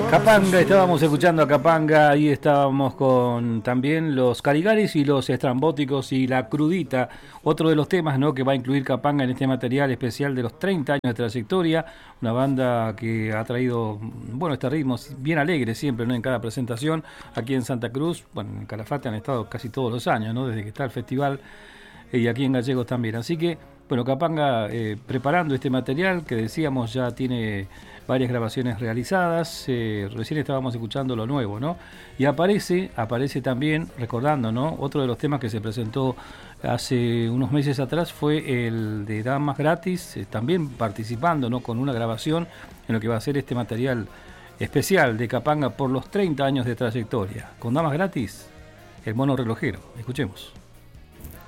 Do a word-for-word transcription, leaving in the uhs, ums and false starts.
Capanga, estábamos escuchando a Capanga y estábamos con también los Caligaris y los Estrambóticos y la Crudita, otro de los temas, ¿no?, que va a incluir Capanga en este material especial de los treinta años de trayectoria, una banda que ha traído, bueno, este ritmo bien alegre siempre, ¿no?, en cada presentación aquí en Santa Cruz. Bueno, en Calafate han estado casi todos los años, ¿no?, desde que está el festival, y aquí en Gallegos también, así que bueno, Capanga eh, preparando este material que decíamos ya tiene varias grabaciones realizadas, eh, recién estábamos escuchando lo nuevo, ¿no? Y aparece, aparece también, recordando, ¿no?, otro de los temas que se presentó hace unos meses atrás fue el de Damas Gratis, eh, también participando, ¿no?, con una grabación en lo que va a ser este material especial de Capanga por los treinta años de trayectoria. Con Damas Gratis, el mono relojero. Escuchemos.